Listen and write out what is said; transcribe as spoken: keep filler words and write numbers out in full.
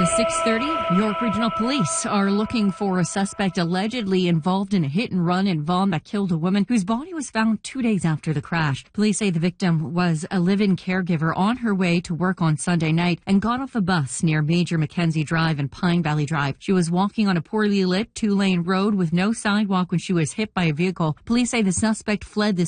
to six thirty, York Regional Police are looking for a suspect allegedly involved in a hit and run in Vaughan that killed a woman whose body was found two days after the crash. Police say the victim was a live-in caregiver on her way to work on Sunday night and got off a bus near Major Mackenzie Drive and Pine Valley Drive. She was walking on a poorly lit two-lane road with no sidewalk when she was hit by a vehicle. Police say the suspect fled the